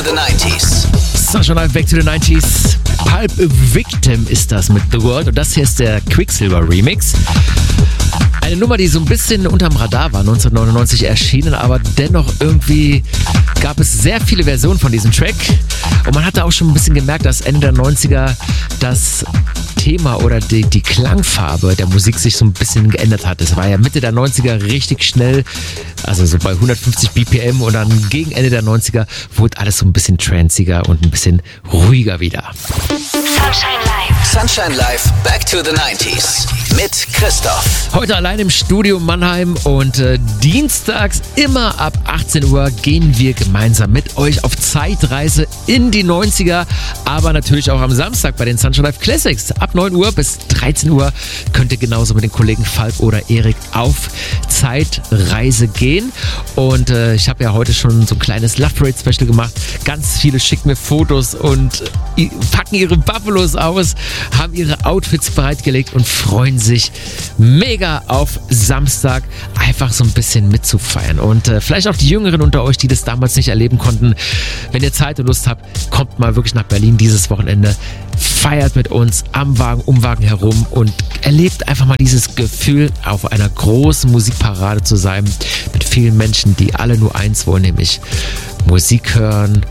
the 90s. Sunshine Life, Back to the 90s. Pulp Victim ist das mit The World und das hier ist der Quicksilver Remix. Eine Nummer, die so ein bisschen unterm Radar war, 1999 erschienen, aber dennoch irgendwie gab es sehr viele Versionen von diesem Track und man hatte auch schon ein bisschen gemerkt, dass Ende der 90er das Thema oder die Klangfarbe der Musik sich so ein bisschen geändert hat. Es war ja Mitte der 90er richtig schnell, also so bei 150 BPM und dann gegen Ende der 90er wurde alles so ein bisschen tranziger und ein bisschen ruhiger wieder. Sunshine Live. Sunshine Live, Back to the 90s mit Christoph. Heute allein im Studio Mannheim und dienstags immer ab 18 Uhr gehen wir gemeinsam mit euch auf Zeitreise in die 90er, aber natürlich auch am Samstag bei den Sunshine Live Classics. Ab 9 Uhr bis 13 Uhr könnt ihr genauso mit den Kollegen Falk oder Erik auf Zeitreise gehen. Und ich habe ja heute schon so ein kleines Love Parade Special gemacht. Ganz viele schicken mir Fotos und packen ihre Buffalos aus, haben ihre Outfits bereitgelegt und freuen sich mega auf Samstag einfach so ein bisschen mitzufeiern. Und vielleicht auch die Jüngeren unter euch, die das damals nicht erleben konnten, wenn ihr Zeit und Lust habt, kommt mal wirklich nach Berlin dieses Wochenende, feiert mit uns am Wagen, um Wagen herum und erlebt einfach mal dieses Gefühl, auf einer großen Musikparade zu sein, mit vielen Menschen, die alle nur eins wollen, nämlich Musik hören,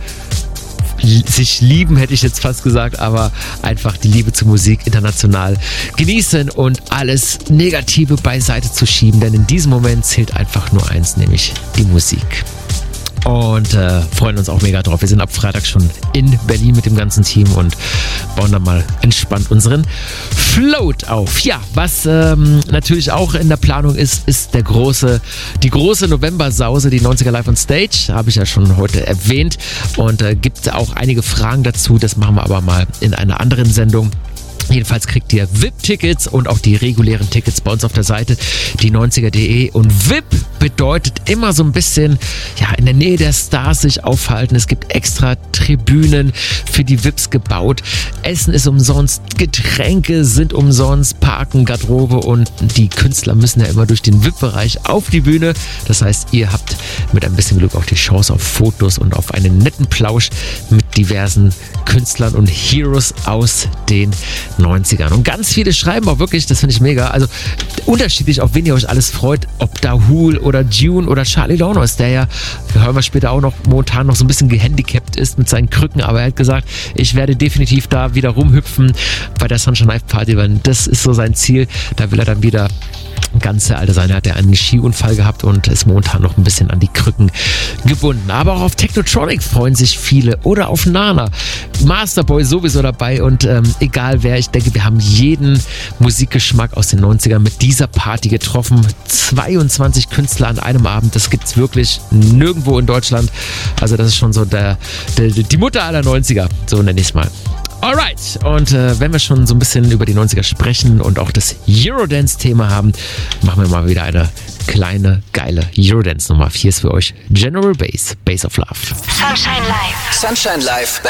sich lieben, hätte ich jetzt fast gesagt, aber einfach die Liebe zur Musik international genießen und alles Negative beiseite zu schieben, denn in diesem Moment zählt einfach nur eins, nämlich die Musik. Und freuen uns auch mega drauf. Wir sind ab Freitag schon in Berlin mit dem ganzen Team und bauen dann mal entspannt unseren Float auf. Ja, was natürlich auch in der Planung ist die große November-Sause, die 90er Live on Stage. Habe ich ja schon heute erwähnt. Und gibt auch einige Fragen dazu. Das machen wir aber mal in einer anderen Sendung. Jedenfalls kriegt ihr VIP-Tickets und auch die regulären Tickets bei uns auf der Seite, die 90er.de. Und VIP bedeutet immer so ein bisschen, ja, in der Nähe der Stars sich aufhalten. Es gibt extra Tribünen für die VIPs gebaut. Essen ist umsonst, Getränke sind umsonst, Parken, Garderobe und die Künstler müssen ja immer durch den VIP-Bereich auf die Bühne. Das heißt, ihr habt mit ein bisschen Glück auch die Chance auf Fotos und auf einen netten Plausch mit diversen Künstlern und Heroes aus den 90ern. Und ganz viele schreiben auch wirklich, das finde ich mega, also unterschiedlich, auf wen ihr euch alles freut, ob da Hool oder June oder Charlie Launos, der ja, hören wir später auch noch, momentan noch so ein bisschen gehandicapt ist mit seinen Krücken, aber er hat gesagt, ich werde definitiv da wieder rumhüpfen bei der Sunshine Live Party, weil das ist so sein Ziel, da will er dann wieder ganz der Alte sein. Er hat ja einen Skiunfall gehabt und ist momentan noch ein bisschen an die Krücken gebunden. Aber auch auf Technotronic freuen sich viele oder auf Nana. Masterboy sowieso dabei und egal wer, ich denke, wir haben jeden Musikgeschmack aus den 90ern mit dieser Party getroffen. 22 Künstler an einem Abend, das gibt's wirklich nirgendwo in Deutschland. Also das ist schon so die Mutter aller 90er, so nenne ich es mal. Alright, und wenn wir schon so ein bisschen über die 90er sprechen und auch das Eurodance-Thema haben, machen wir mal wieder eine kleine, geile Eurodance-Nummer. Hier ist für euch General Bass, Bass of Love. Sunshine Live. Sunshine Live.